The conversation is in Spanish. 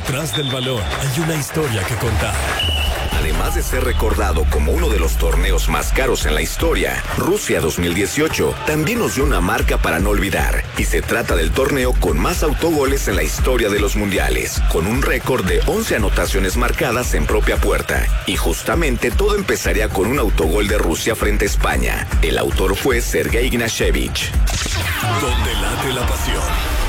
Detrás del balón hay una historia que contar. Además de ser recordado como uno de los torneos más caros en la historia, Rusia 2018 también nos dio una marca para no olvidar. Y se trata del torneo con más autogoles en la historia de los mundiales, con un récord de 11 anotaciones marcadas en propia puerta. Y justamente todo empezaría con un autogol de Rusia frente a España. El autor fue Sergei Ignashevich. Donde late la pasión.